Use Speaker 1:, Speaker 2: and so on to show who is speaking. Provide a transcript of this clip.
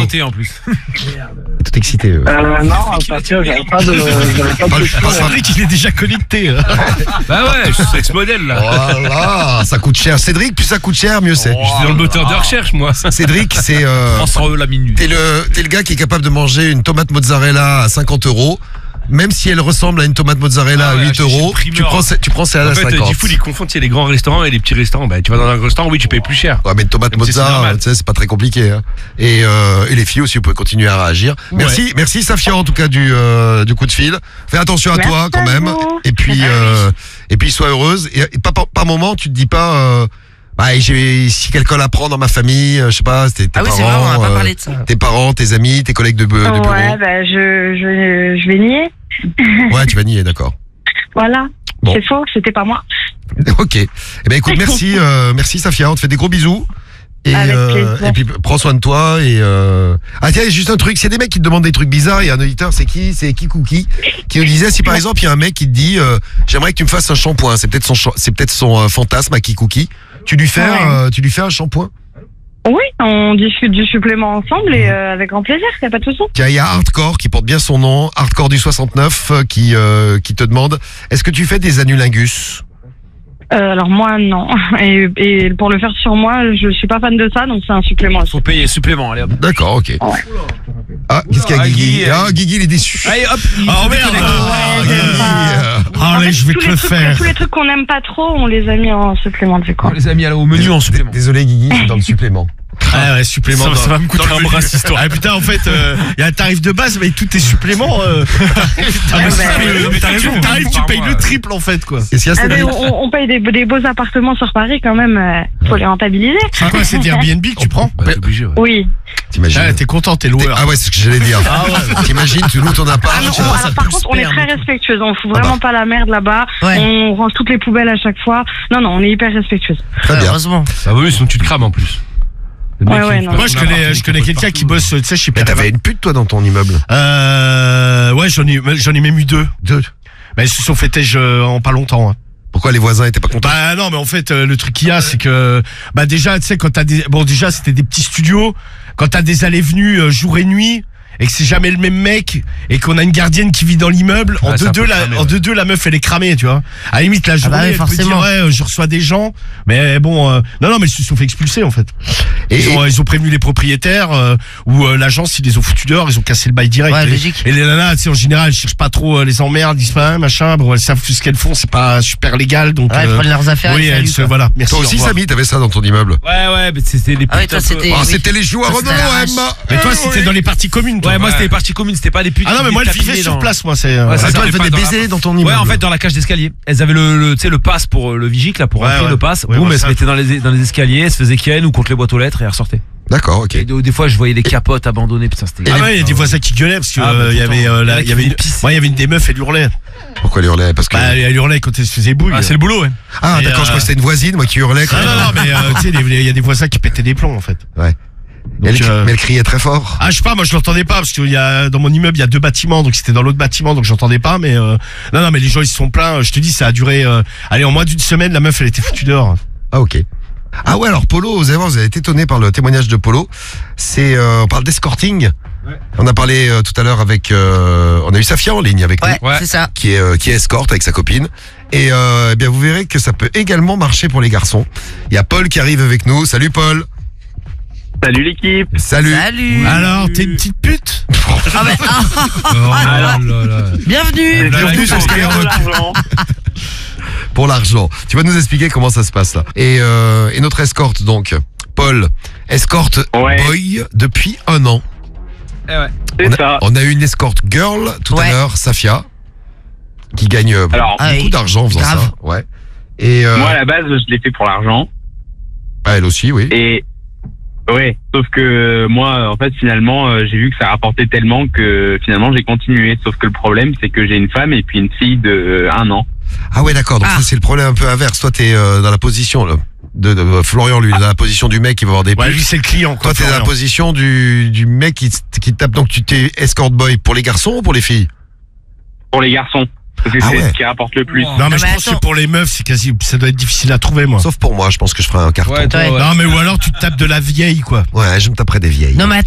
Speaker 1: chanter en plus.
Speaker 2: Tout excité.
Speaker 3: Non, parce que j'avais pas de question.
Speaker 4: Cédric, il est déjà connecté.
Speaker 1: Bah ouais, je suis ex-modèle là.
Speaker 2: Voilà, ça coûte cher. Cédric, plus ça coûte cher, mieux c'est.
Speaker 1: Je suis dans le moteur de recherche moi.
Speaker 2: Cédric, c'est...
Speaker 1: 300 € la minute.
Speaker 2: T'es le gars qui est capable de manger une tomate mozzarella à 50 €. Même si elle ressemble à une tomate mozzarella à 8 €, tu prends celle à
Speaker 1: en fait,
Speaker 2: 50.
Speaker 1: il faut les confondre, les grands restaurants et les petits restaurants. Bah, tu vas dans un restaurant, oui, tu payes plus cher.
Speaker 2: Ouais, mais une tomate
Speaker 1: Comme si c'est
Speaker 2: mozzarella,
Speaker 1: normal.
Speaker 2: tu sais, c'est pas très compliqué. Hein. Et les filles aussi, vous pouvez continuer à réagir. Merci Safia en tout cas du coup de fil. Fais attention à toi quand même. Et puis sois heureuse. Et par moment, tu te dis pas. Si quelqu'un l'apprend dans ma famille, je sais pas, tes parents,
Speaker 5: c'est vrai, on n'a pas parlé de ça.
Speaker 2: tes parents, tes amis, tes collègues de bureau.
Speaker 3: Ouais, je vais nier.
Speaker 2: Ouais, tu vas nier, d'accord.
Speaker 3: Voilà.
Speaker 2: Bon.
Speaker 3: C'est faux, c'était pas moi.
Speaker 2: Ok. Eh ben écoute, merci Safia, on te fait des gros bisous.
Speaker 3: Avec plaisir.
Speaker 2: Et puis prends soin de toi et Ah tiens, juste un truc, c'est des mecs qui te demandent des trucs bizarres. Il y a un auditeur, c'est Cookie qui nous disait si par exemple il y a un mec qui te dit j'aimerais que tu me fasses un shampoing, c'est peut-être son fantasme à Cookie. Tu lui fais un shampoing?
Speaker 3: Oui, on discute du supplément ensemble et avec grand plaisir, y a pas de souci.
Speaker 2: Tiens, il y a Hardcore qui porte bien son nom, Hardcore du 69 qui te demande est-ce que tu fais des anulingus?
Speaker 3: Alors moi non, et pour le faire sur moi, je suis pas fan de ça, donc c'est un supplément.
Speaker 1: Faut payer supplément, allez hop.
Speaker 2: D'accord, ok.
Speaker 3: Ouais.
Speaker 2: Ah, qu'est-ce qu'il y a Guigui? Guigui il est déçu.
Speaker 1: Allez hop.
Speaker 4: Oh merde. Allez, je vais te le faire.
Speaker 3: Tous les trucs qu'on aime pas trop, on les a mis en supplément, c'est quoi.
Speaker 1: On les a mis au menu en supplément.
Speaker 2: Désolé Guigui, c'est dans le supplément.
Speaker 4: Ah ouais, supplément.
Speaker 1: Ça va me coûter un bras cette histoire.
Speaker 4: Ah putain, en fait, il y a un tarif de base, mais tout est supplément.
Speaker 1: T'as raison.
Speaker 4: T'arrives, tu payes le triple en fait, quoi.
Speaker 2: Qu'est-ce qu'il y a, Cédric?
Speaker 3: On paye des beaux appartements sur Paris quand même, faut les rentabiliser.
Speaker 4: C'est quoi, c'est Airbnb que tu prends?
Speaker 1: T'es obligé, ouais.
Speaker 3: Oui.
Speaker 2: T'imagines?
Speaker 4: Ah, t'es content, t'es loueur.
Speaker 2: Ah ouais, c'est ce que j'allais dire. T'imagines, tu loues ton appart.
Speaker 3: Alors, par contre, on est très respectueuse, on fout vraiment pas la merde là-bas, on range toutes les poubelles à chaque fois. Non, on est hyper respectueuse.
Speaker 2: Très bien.
Speaker 5: Heureusement.
Speaker 1: Ah oui, sinon tu te crames en plus.
Speaker 3: Ouais, non.
Speaker 4: Moi, je connais quelqu'un qui bosse, tu sais, chez
Speaker 2: Mais t'avais une pute toi dans ton immeuble?
Speaker 4: Ouais, j'en ai même eu deux. Mais ils se sont fait têche en pas longtemps. Hein.
Speaker 2: Pourquoi les voisins étaient pas contents?
Speaker 4: Bah non, mais en fait, le truc qu'il y a, c'est que déjà, tu sais, quand t'as déjà c'était des petits studios. Quand t'as des allées-venues jour et nuit. Et que c'est jamais le même mec et qu'on a une gardienne qui vit dans l'immeuble, en 2-2 la meuf elle est cramée, tu vois. À la limite la journée elle peut dire je reçois des gens, mais bon non mais ils se sont fait expulser en fait. Ils ont prévenu les propriétaires ou l'agence, ils les ont foutus dehors, ils ont cassé le bail direct.
Speaker 5: Ouais, logique.
Speaker 4: Et les nanas, tu sais, en général, elles cherchent pas trop les emmerdes, ils disent pas machin, bon elles savent ce qu'elles font, c'est pas super légal donc
Speaker 5: elles prennent leurs affaires.
Speaker 4: oui, voilà. Merci.
Speaker 2: Toi aussi Samy, t'avais ça dans ton immeuble?
Speaker 1: Ouais, mais c'était les
Speaker 5: Ah oui, toi c'était
Speaker 2: c'était les joueurs Renault OM.
Speaker 4: Mais toi c'était dans les parties communes.
Speaker 1: Ouais, moi c'était les parties communes, c'était pas les putes.
Speaker 4: Ah non, mais moi elle vivait sur place, moi c'est.
Speaker 1: Ouais,
Speaker 2: Toi elle venait baiser dans ton immeuble?
Speaker 1: Ouais, en fait dans la cage d'escalier. Elles avaient le pass pour le vigique là pour rentrer le pass. Boum, elles se mettaient dans les escaliers, elles se faisaient ken ou contre les boîtes aux lettres et elles ressortaient.
Speaker 2: D'accord, ok.
Speaker 1: Et des fois je voyais des capotes abandonnées, putain c'était.
Speaker 4: Ah ouais, il y a des voisins qui gueulaient parce que il y avait une des meufs, elle hurlait.
Speaker 2: Pourquoi elle hurlait? Parce que
Speaker 4: elle hurlait quand elle se faisait bouille.
Speaker 1: Ah, c'est le boulot, ouais.
Speaker 2: Ah d'accord, je crois que c'était une voisine moi qui hurlait.
Speaker 4: Non, mais tu sais, il y a des voisins qui pétaient des plombs en fait.
Speaker 2: Ouais. Mais elle criait très fort.
Speaker 4: Ah je sais pas, moi je l'entendais pas parce que dans mon immeuble il y a 2 bâtiments, donc c'était dans l'autre bâtiment, donc j'entendais pas, mais non mais les gens ils se sont plaints. Je te dis, ça a duré en moins d'une semaine, la meuf elle était foutue dehors.
Speaker 2: Ah ok. Ah ouais, alors Polo, vous avez été étonné par le témoignage de Polo. On parle d'escorting. Ouais. On a parlé tout à l'heure avec on a eu Safia en ligne avec nous.
Speaker 5: Ouais, c'est ça.
Speaker 2: Qui est escorte avec sa copine. Et bien vous verrez que ça peut également marcher pour les garçons. Il y a Paul qui arrive avec nous. Salut Paul.
Speaker 6: Salut l'équipe.
Speaker 2: Salut.
Speaker 4: Alors, t'es une petite pute?
Speaker 5: Bienvenue.
Speaker 2: Bienvenue sur Skyrock. Pour l'argent. Tu vas nous expliquer comment ça se passe là. Et notre escorte donc, Paul, escorte boy depuis 1 an.
Speaker 6: C'est ça.
Speaker 2: On a eu une escorte girl tout à l'heure, Safia, qui gagne beaucoup d'argent en faisant ça. Ouais. Et
Speaker 6: moi à la base, je l'ai fait pour l'argent.
Speaker 2: Elle aussi, oui.
Speaker 6: Et ouais, sauf que moi, en fait, finalement, j'ai vu que ça rapportait tellement que finalement j'ai continué. Sauf que le problème, c'est que j'ai une femme et puis une fille de 1 an.
Speaker 2: Ah ouais, d'accord. Donc ça, c'est le problème un peu inverse. Toi, t'es dans la position de Florian, lui, dans la position du mec qui va avoir des putes.
Speaker 4: Ouais, lui, c'est le client.
Speaker 2: Toi, t'es dans la position du mec qui tape. Donc, tu t'es escort boy pour les garçons ou pour les filles?
Speaker 6: Pour les garçons. Parce que c'est ce qui rapporte le plus.
Speaker 4: Non, mais je pense que pour les meufs, ça doit être difficile à trouver, moi.
Speaker 2: Sauf pour moi, je pense que je ferai un carton.
Speaker 1: Ouais,
Speaker 4: non, mais ou alors tu te tapes de la vieille, quoi.
Speaker 2: Ouais, je me taperai des vieilles.
Speaker 5: Non, mais